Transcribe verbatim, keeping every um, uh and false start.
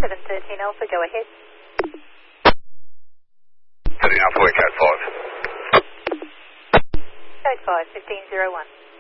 seven thirteen Alpha, go ahead. Heading out for code five. Code five, fifteen zero one.